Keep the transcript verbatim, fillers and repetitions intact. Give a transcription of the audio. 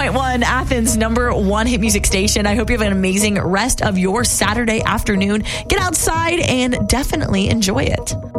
point one, Athens' number one hit music station. I hope you have an amazing rest of your Saturday afternoon. Get outside and definitely enjoy it.